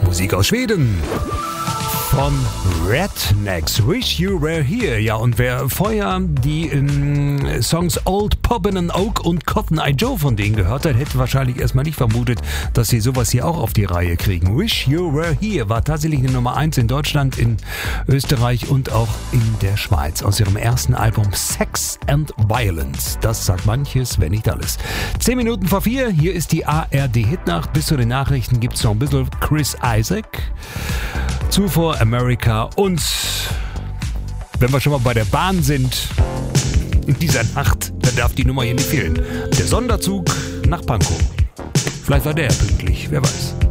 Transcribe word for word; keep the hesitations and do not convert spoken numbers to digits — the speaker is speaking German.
Musik aus Schweden. Von Rednecks, Wish You Were Here. Ja, und wer vorher die ähm, Songs Old Poppin' and Oak und Cotton Eye Joe von denen gehört hat, hätte wahrscheinlich erstmal nicht vermutet, dass sie sowas hier auch auf die Reihe kriegen. Wish You Were Here war tatsächlich eine Nummer eins in Deutschland, in Österreich und auch in der Schweiz. Aus ihrem ersten Album Sex and Violence. Das sagt manches, wenn nicht alles. Zehn Minuten vor vier, hier ist die A R D-Hitnacht. Bis zu den Nachrichten gibt's noch ein bisschen Chris Isaak. Zuvor America und wenn wir schon mal bei der Bahn sind, in dieser Nacht, dann darf die Nummer hier nicht fehlen. Der Sonderzug nach Pankow. Vielleicht war der pünktlich, wer weiß.